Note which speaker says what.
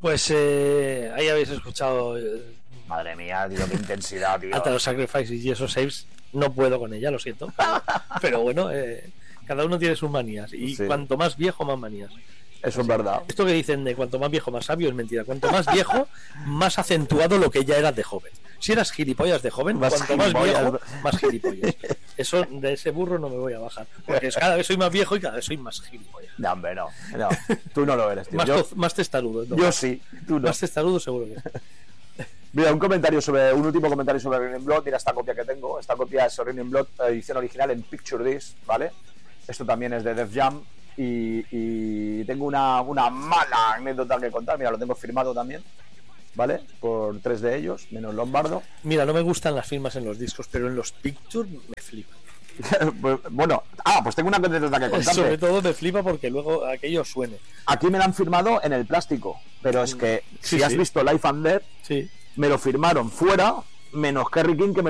Speaker 1: Pues ahí habéis escuchado
Speaker 2: Madre mía, tío, qué intensidad, tío.
Speaker 1: hasta los sacrifices y esos saves. No puedo con ella, lo siento. Pero bueno, cada uno tiene sus manías. Y
Speaker 2: Sí.
Speaker 1: cuanto más viejo, más manías.
Speaker 2: Eso es verdad.
Speaker 1: Esto que dicen de cuanto más viejo, más sabio es mentira. Cuanto más viejo, más acentuado lo que ya eras de joven. Si eras gilipollas de joven,
Speaker 2: Más
Speaker 1: cuanto más
Speaker 2: gilipollas.
Speaker 1: viejo, más gilipollas. Eso, de ese burro no me voy a bajar. Porque cada vez soy más viejo y cada vez soy más gilipollas.
Speaker 2: No, hombre, no. Tú no lo eres, tío.
Speaker 1: Más testarudo. ¿no?
Speaker 2: Yo sí, tú no.
Speaker 1: Más testarudo seguro que sí.
Speaker 2: Mira, un último comentario sobre Raining Blood. Mira esta copia que tengo. Esta copia es Raining Blood, edición original en Picture Disc, ¿vale? Esto también es de Def Jam. Y tengo una mala anécdota que contar. Mira, lo tengo firmado también, ¿vale? Por 3 de ellos, menos Lombardo.
Speaker 1: Mira, no me gustan las firmas en los discos, pero en los pictures me flipa.
Speaker 2: Bueno, pues tengo una anécdota que contarte.
Speaker 1: Sobre todo me flipa porque luego aquello suene.
Speaker 2: Aquí me la han firmado en el plástico, pero es que
Speaker 1: Sí,
Speaker 2: si has
Speaker 1: sí.
Speaker 2: visto Life and Death,
Speaker 1: Sí.
Speaker 2: me lo firmaron fuera, menos Kerry King, que me